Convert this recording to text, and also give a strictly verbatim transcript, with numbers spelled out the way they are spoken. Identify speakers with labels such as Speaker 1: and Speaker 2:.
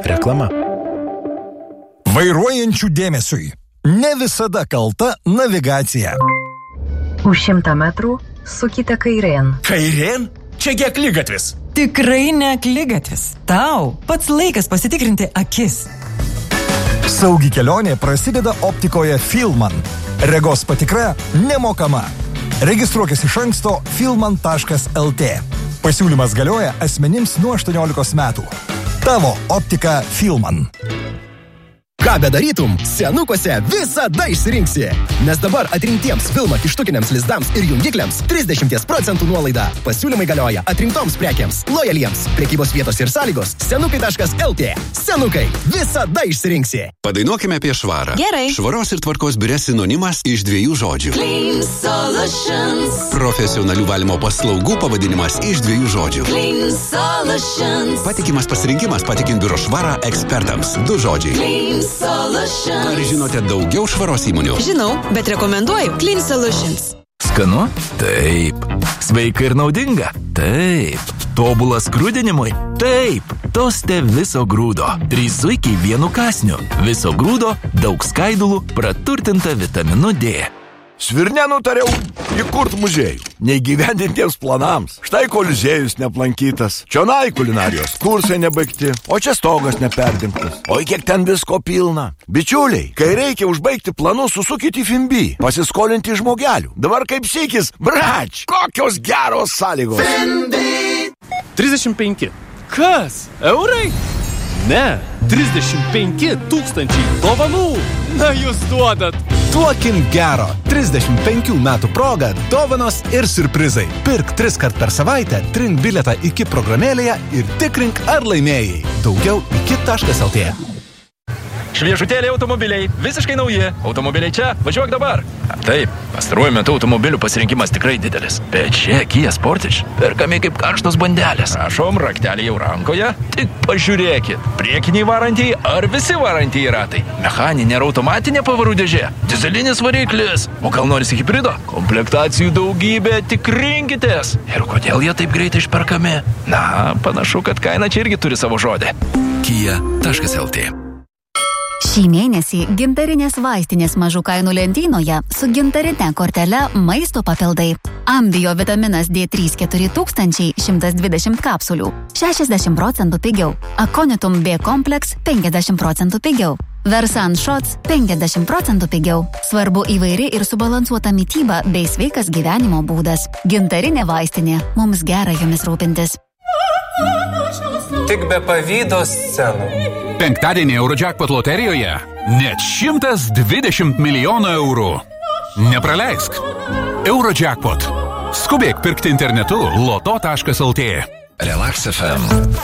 Speaker 1: Reklama.
Speaker 2: Vairuojančių dėmesiui. Ne visada kalta navigacija.
Speaker 3: Už šimtą metrų sukite kairėn.
Speaker 1: Kairėn? Čia gi akligatvis.
Speaker 4: Tikrai ne akligatvis. Tau pats laikas pasitikrinti akis.
Speaker 2: Saugi kelionė prasideda optikoje Filman. Regos patikra nemokama. Registruokis iš anksto filman taškas lt. Pasiūlymas galioja asmenims nuo aštuoniolikos metų. Tavo optika Filman.
Speaker 5: Ką bedarytum, senukuose visada išsirinksi. Nes dabar atrinktiems Vilma kištukiniams lizdams ir jungikliams trisdešimt procentų nuolaida. Pasiūlymai galioja atrinktoms prekiams, lojaliems. Prekybos vietos ir sąlygos senukai taškas lt. Senukai, visada išsirinksi.
Speaker 6: Padainuokime apie švarą.
Speaker 7: Gerai.
Speaker 6: Švaros ir tvarkos biure sinonimas iš dviejų žodžių.
Speaker 7: Clean Solutions.
Speaker 6: Profesionalių valymo paslaugų pavadinimas iš dviejų žodžių.
Speaker 7: Clean Solutions.
Speaker 6: Patikimas pasirinkimas patikint biuro švarą ekspertams. Du žodžiai.
Speaker 7: Clean Solutions.
Speaker 6: Ar žinote daugiau švaros įmonių?
Speaker 7: Žinau, bet rekomenduoju Clean Solutions.
Speaker 1: Skanu? Taip. Sveika ir naudinga? Taip. Tobulas grūdinimui? Taip. Toste viso grūdo. Trys zuikiai vienu kąsniu. Viso grūdo, daug skaidulų, praturtinta vitaminu D.
Speaker 8: Svirne nutariau įkurt muziejų. Neįgyvendintiems planams. Štai koliziejus neaplankytas. Čionai kulinarijos kursai nebaigti. O čia stogas neperdingtas. Oi, kiek ten visko pilna. Bičiuliai, kai reikia užbaigti planus, susukite į Fimbi. Pasiskolinti žmogelių. Dabar kaip sykis, brač, kokios geros sąlygos.
Speaker 9: Fimbi. trisdešimt penki. Kas? Eurai? Ne, trisdešimt penki tūkstančiai dovanų. Na, jūs duodat.
Speaker 10: Duokim gero. trisdešimt penkių metų proga dovanos ir siurprizai. Pirk tris kart per savaitę, trink bilietą iki programėlėje ir tikrink, ar laimėjai. Daugiau iki taškas lt.
Speaker 1: Šviežutėliai automobiliai, visiškai nauji. Automobiliai čia, važiuok dabar. Taip, pastaruoju metu automobilių pasirinkimas tikrai didelis. Bet čia Kia Sportage perkami kaip karštos bandelės. Prašom, raktelį jau rankoje. Tik pažiūrėkit, priekiniai varantieji ar visi varantieji ratai. Mechaninė ar automatinė pavarų dėžė. Dizelinis variklis. O gal norisi hibrido? Komplektacijų daugybė, tik rinkitės. Ir kodėl jie taip greitai išperkami? Na, panašu, kad kaina čia irgi turi savo žodį. Kia taškas lt.
Speaker 11: Šį mėnesį gintarinės vaistinės mažų kainų lentynoje su gintarine kortele maisto papildai. Ambio vitaminas D trys keturi tūkstančiai šimtas dvidešimt kapsulių, šešiasdešimt procentų pigiau. Aconitum B kompleks penkiasdešimt procentų pigiau. Versan Shots penkiasdešimt procentų pigiau. Svarbu įvairi ir subalansuota mityba bei sveikas gyvenimo būdas. Gintarinė vaistinė. Mums gera jomis rūpintis.
Speaker 12: Tik be pavydo scenų.
Speaker 13: Penktadienį Eurojackpot loterijoje net šimtas dvidešimt milijonų eurų. Nepraleisk. Eurojackpot. Skubėk pirkti internetu loto taškas lt.
Speaker 6: Relax F M.